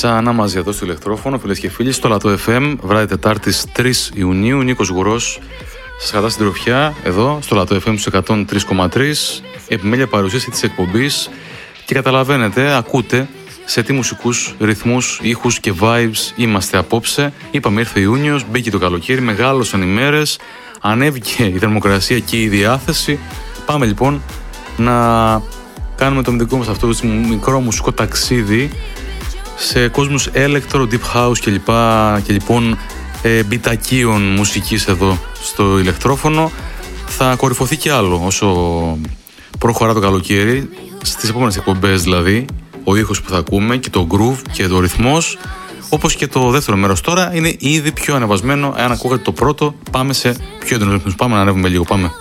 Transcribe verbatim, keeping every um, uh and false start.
Ξανά μαζί εδώ στο ηλεκτρόφωνο, φίλες και φίλοι, στο Λατό εφ εμ, βράδυ Τετάρτης τρεις Ιουνίου. Νίκος Γουρός σας κρατά στην τροφιά εδώ στο Λατό εφ εμ στους εκατόν τρία κόμμα τρία. Επιμέλεια παρουσίαση της εκπομπής και καταλαβαίνετε, ακούτε σε τι μουσικούς ρυθμούς, ήχους και vibes είμαστε απόψε. Είπαμε, ήρθε Ιούνιος, μπήκε το καλοκαίρι, μεγάλωσαν οι μέρες, ανέβηκε η θερμοκρασία και η διάθεση. Πάμε λοιπόν να κάνουμε το δικό μας αυτό το μικρό μουσικό ταξίδι σε κόσμους electro, deep house και λοιπά και λοιπόν ε, μπιτακίων μουσικής εδώ στο ηλεκτρόφωνο. Θα κορυφωθεί κι άλλο όσο προχωρά το καλοκαίρι, στις επόμενες εκπομπές δηλαδή, ο ήχος που θα ακούμε και το groove και το ρυθμός, όπως και το δεύτερο μέρος τώρα είναι ήδη πιο ανεβασμένο. Εάν ακούγατε το πρώτο, πάμε σε πιο έντονο ρυθμούς. Πάμε να ανέβουμε λίγο, πάμε.